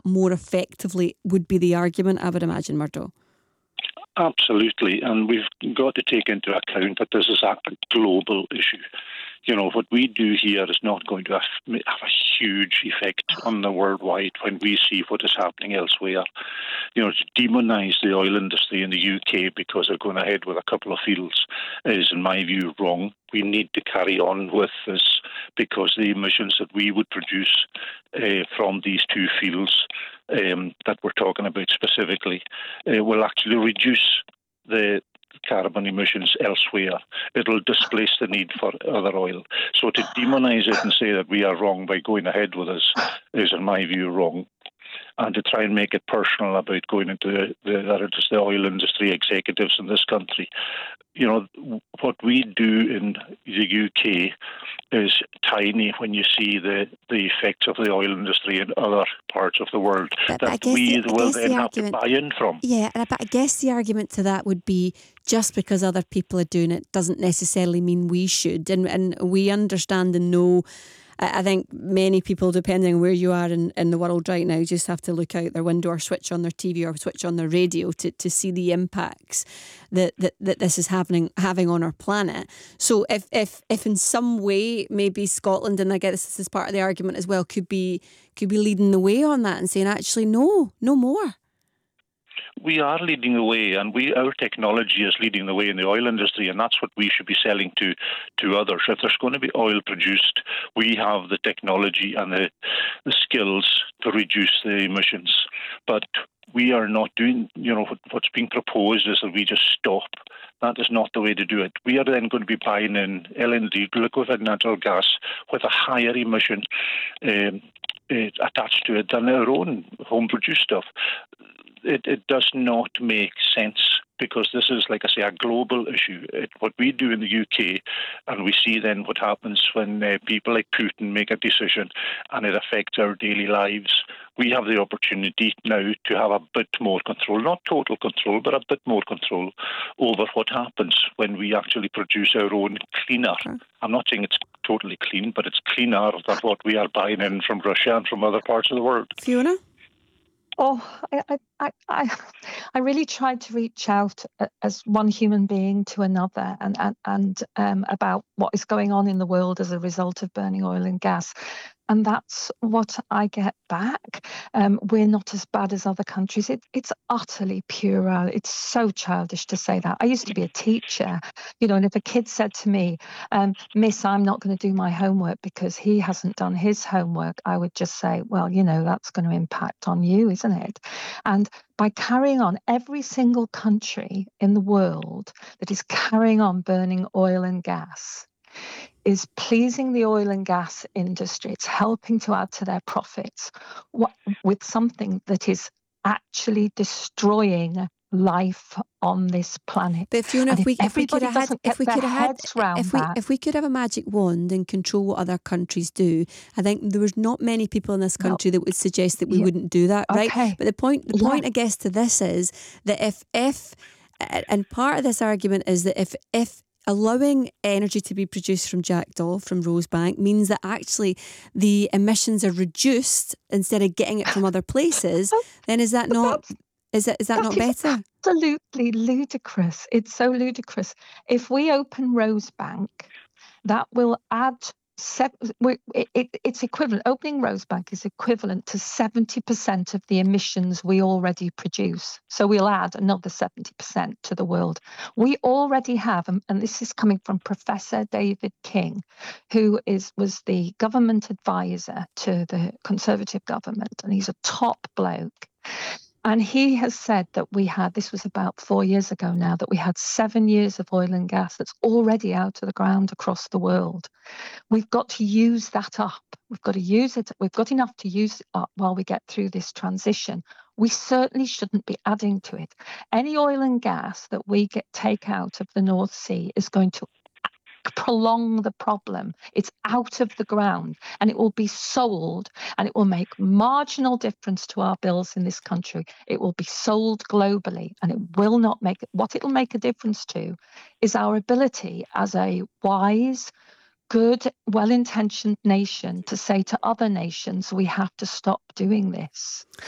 that more effectively would be the argument, I would imagine, Murdo. Absolutely, and we've got to take into account that this is a global issue. You know, what we do here is not going to have a huge effect on the worldwide when we see what is happening elsewhere. You know, to demonise the oil industry in the UK because they're going ahead with a couple of fields is, in my view, wrong. We need to carry on with this because the emissions that we would produce from these two fields that we're talking about specifically will actually reduce the carbon emissions elsewhere. It'll displace the need for other oil. So to demonise it and say that we are wrong by going ahead with this is, in my view, wrong. And to try and make it personal about going into that it is the oil industry executives in this country. You know, what we do in the UK is tiny when you see the effects of the oil industry in other parts of the world that we will then have to buy in from. Yeah, but I guess the argument to that would be just because other people are doing it doesn't necessarily mean we should. And we understand and know. I think many people, depending on where you are in the world right now, just have to look out their window or switch on their TV or switch on their radio to see the impacts that this is having on our planet. So if in some way maybe Scotland, and I guess this is part of the argument as well, could be leading the way on that and saying actually no more. We are leading the way, and our technology is leading the way in the oil industry, and that's what we should be selling to others. If there's going to be oil produced, we have the technology and the skills to reduce the emissions. But we are not doing, you know, what's being proposed is that we just stop. That is not the way to do it. We are then going to be buying in LNG, liquefied natural gas, with a higher emission attached to it than our own home-produced stuff. It does not make sense because this is, like I say, a global issue. What we do in the UK, and we see then what happens when people like Putin make a decision and it affects our daily lives. We have the opportunity now to have a bit more control, not total control, but a bit more control over what happens when we actually produce our own cleaner. Okay. I'm not saying it's totally clean, but it's cleaner than what we are buying in from Russia and from other parts of the world. Fiona? Oh, I really tried to reach out as one human being to another and about what is going on in the world as a result of burning oil and gas. And that's what I get back. We're not as bad as other countries. It's utterly puerile. It's so childish to say that. I used to be a teacher, you know, and if a kid said to me, Miss, I'm not going to do my homework because he hasn't done his homework, I would just say, well, you know, that's going to impact on you, isn't it? And by carrying on, every single country in the world that is carrying on burning oil and gas is pleasing the oil and gas industry. It's helping to add to their profits with something that is actually destroying life on this planet. But Fiona, if we could have a magic wand and control what other countries do, I think there was not many people in this country that would suggest that we wouldn't do that, right? Okay. But the point I guess to this is that if and part of this argument is that if allowing energy to be produced from Jackdaw, from Rosebank, means that actually the emissions are reduced instead of getting it from other places, then is that not not better? Absolutely ludicrous. It's so ludicrous. If we open Rosebank, that will add it's equivalent. Opening Rosebank is equivalent to 70% of the emissions we already produce. So we'll add another 70% to the world. We already have, and this is coming from Professor David King, who was the government advisor to the Conservative government, and he's a top bloke. And he has said that this was about 4 years ago now, that we had 7 years of oil and gas that's already out of the ground across the world. We've got to use that up. We've got to use it. We've got enough to use it up while we get through this transition. We certainly shouldn't be adding to it. Any oil and gas that we take out of the North Sea is going to prolong the problem. It's out of the ground and it will be sold, and it will make marginal difference to our bills in this country. It will be sold globally, and it will not make what it will make a difference to is our ability as a wise, good, well-intentioned nation to say to other nations, we have to stop doing this.